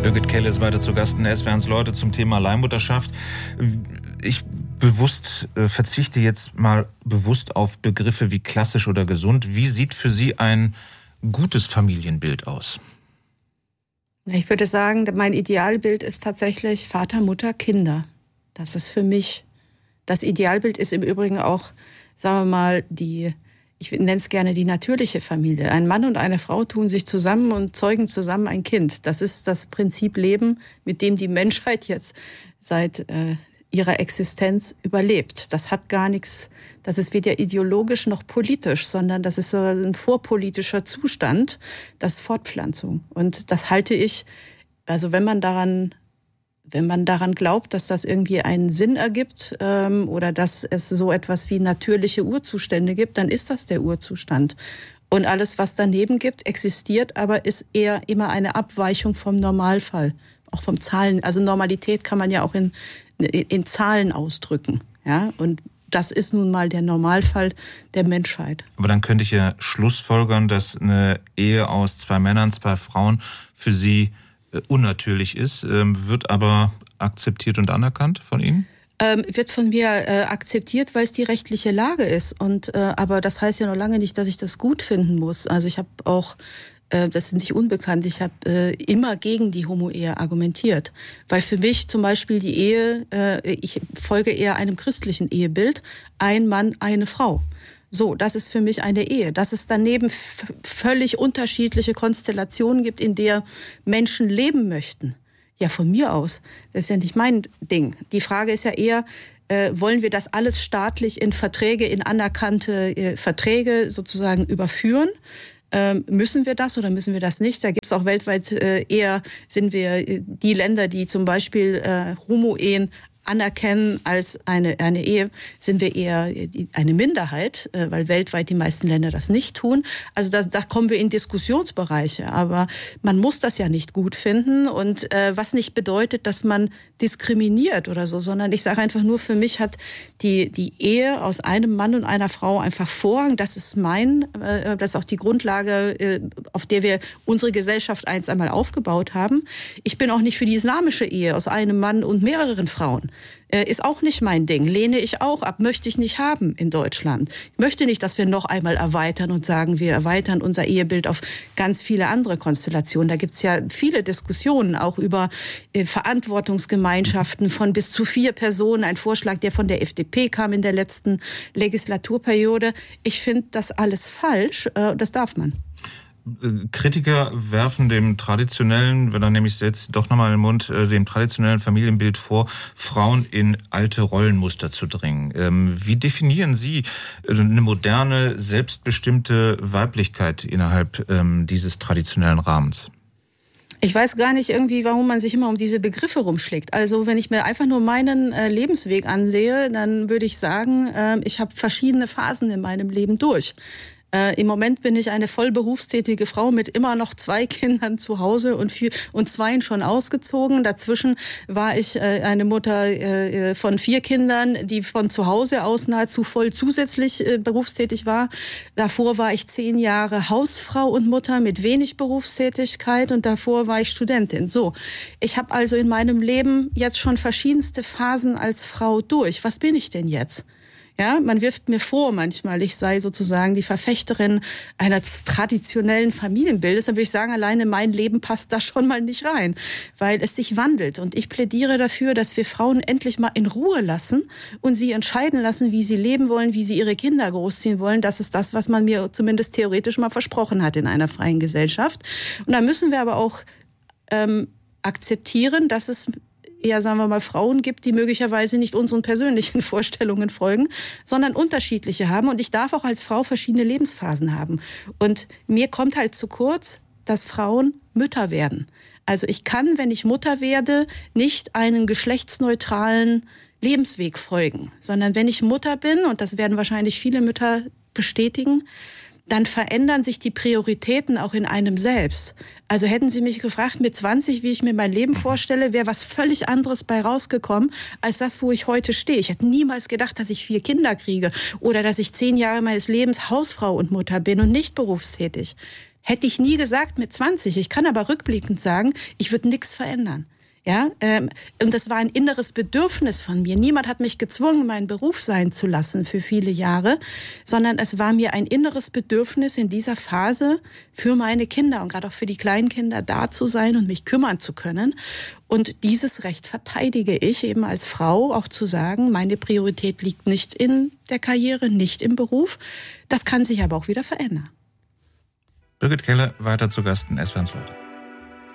Birgit Kehle ist weiter zu Gast in der SWR1 Leute zum Thema Leihmutterschaft. Ich verzichte jetzt mal bewusst auf Begriffe wie klassisch oder gesund. Wie sieht für Sie ein gutes Familienbild aus? Ich würde sagen, mein Idealbild ist tatsächlich Vater, Mutter, Kinder. Das ist für mich, das Idealbild ist im Übrigen auch, sagen wir mal, ich nenne es gerne die natürliche Familie. Ein Mann und eine Frau tun sich zusammen und zeugen zusammen ein Kind. Das ist das Prinzip Leben, mit dem die Menschheit jetzt seit ihrer Existenz überlebt. Das hat gar nichts, das ist weder ideologisch noch politisch, sondern das ist so ein vorpolitischer Zustand, das ist Fortpflanzung. Und das halte ich, also wenn man daran glaubt, dass das irgendwie einen Sinn ergibt oder dass es so etwas wie natürliche Urzustände gibt, dann ist das der Urzustand. Und alles, was daneben gibt, existiert, aber ist eher immer eine Abweichung vom Normalfall, auch vom Zahlen. Also Normalität kann man ja auch in Zahlen ausdrücken. Ja? Und das ist nun mal der Normalfall der Menschheit. Aber dann könnte ich ja schlussfolgern, dass eine Ehe aus 2 Männern, 2 Frauen für Sie unnatürlich ist, wird aber akzeptiert und anerkannt von Ihnen? Wird von mir akzeptiert, weil es die rechtliche Lage ist. Aber das heißt ja noch lange nicht, dass ich das gut finden muss. Also ich habe auch, das ist nicht unbekannt, ich habe immer gegen die Homo-Ehe argumentiert. Weil für mich zum Beispiel die Ehe, ich folge eher einem christlichen Ehebild, ein Mann, eine Frau. So, das ist für mich eine Ehe. Dass es daneben völlig unterschiedliche Konstellationen gibt, in der Menschen leben möchten. Ja, von mir aus. Das ist ja nicht mein Ding. Die Frage ist ja eher, wollen wir das alles staatlich in Verträge, in anerkannte Verträge sozusagen überführen? Müssen wir das oder müssen wir das nicht? Da gibt es auch weltweit eher, sind wir die Länder, die zum Beispiel Homo-Ehen anerkennen als eine Ehe, sind wir eher eine Minderheit, weil weltweit die meisten Länder das nicht tun. Also da kommen wir in Diskussionsbereiche, aber man muss das ja nicht gut finden und was nicht bedeutet, dass man diskriminiert oder so, sondern ich sage einfach nur, für mich hat die Ehe aus einem Mann und einer Frau einfach Vorrang. Das ist das ist auch die Grundlage, auf der wir unsere Gesellschaft einst einmal aufgebaut haben. Ich bin auch nicht für die islamische Ehe aus einem Mann und mehreren Frauen. Ist auch nicht mein Ding. Lehne ich auch ab, möchte ich nicht haben in Deutschland. Ich möchte nicht, dass wir noch einmal erweitern und sagen, wir erweitern unser Ehebild auf ganz viele andere Konstellationen. Da gibt's ja viele Diskussionen auch über Verantwortungsgemeinschaften von bis zu 4 Personen. Ein Vorschlag, der von der FDP kam in der letzten Legislaturperiode. Ich finde das alles falsch. Das darf man. Kritiker werfen dem traditionellen, wenn er nämlich jetzt doch nochmal in den Mund, dem traditionellen Familienbild vor, Frauen in alte Rollenmuster zu drängen. Wie definieren Sie eine moderne, selbstbestimmte Weiblichkeit innerhalb dieses traditionellen Rahmens? Ich weiß gar nicht irgendwie, warum man sich immer um diese Begriffe rumschlägt. Also wenn ich mir einfach nur meinen Lebensweg ansehe, dann würde ich sagen, ich habe verschiedene Phasen in meinem Leben durch. Im Moment bin ich eine voll berufstätige Frau mit immer noch 2 Kindern zu Hause und 2 schon ausgezogen. Dazwischen war ich eine Mutter von 4 Kindern, die von zu Hause aus nahezu voll zusätzlich berufstätig war. Davor war ich 10 Jahre Hausfrau und Mutter mit wenig Berufstätigkeit und davor war ich Studentin. So, ich habe also in meinem Leben jetzt schon verschiedenste Phasen als Frau durch. Was bin ich denn jetzt? Ja, man wirft mir vor manchmal, ich sei sozusagen die Verfechterin eines traditionellen Familienbildes. Dann würde ich sagen, alleine mein Leben passt da schon mal nicht rein, weil es sich wandelt. Und ich plädiere dafür, dass wir Frauen endlich mal in Ruhe lassen und sie entscheiden lassen, wie sie leben wollen, wie sie ihre Kinder großziehen wollen. Das ist das, was man mir zumindest theoretisch mal versprochen hat in einer freien Gesellschaft. Und da müssen wir aber auch akzeptieren, dass es eher, sagen wir mal, Frauen gibt, die möglicherweise nicht unseren persönlichen Vorstellungen folgen, sondern unterschiedliche haben. Und ich darf auch als Frau verschiedene Lebensphasen haben. Und mir kommt halt zu kurz, dass Frauen Mütter werden. Also ich kann, wenn ich Mutter werde, nicht einen geschlechtsneutralen Lebensweg folgen, sondern wenn ich Mutter bin, und das werden wahrscheinlich viele Mütter bestätigen, dann verändern sich die Prioritäten auch in einem selbst. Also hätten Sie mich gefragt mit 20, wie ich mir mein Leben vorstelle, wäre was völlig anderes bei rausgekommen, als das, wo ich heute stehe. Ich hätte niemals gedacht, dass ich 4 Kinder kriege oder dass ich 10 Jahre meines Lebens Hausfrau und Mutter bin und nicht berufstätig. Hätte ich nie gesagt mit 20. Ich kann aber rückblickend sagen, ich würde nichts verändern. Ja, und das war ein inneres Bedürfnis von mir. Niemand hat mich gezwungen, meinen Beruf sein zu lassen für viele Jahre, sondern es war mir ein inneres Bedürfnis in dieser Phase für meine Kinder und gerade auch für die kleinen Kinder da zu sein und mich kümmern zu können. Und dieses Recht verteidige ich eben als Frau, auch zu sagen, meine Priorität liegt nicht in der Karriere, nicht im Beruf. Das kann sich aber auch wieder verändern. Birgit Keller, weiter zu Gast in SWR 1 Leute.